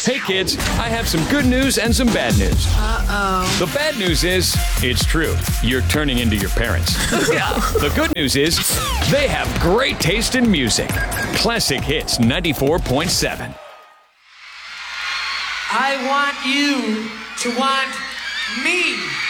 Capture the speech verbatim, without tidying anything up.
Hey kids, I have some good news and some bad news. Uh-oh. The bad news is, it's true. You're turning into your parents. The good news is, they have great taste in music. Classic Hits ninety-four point seven. I want you to want me.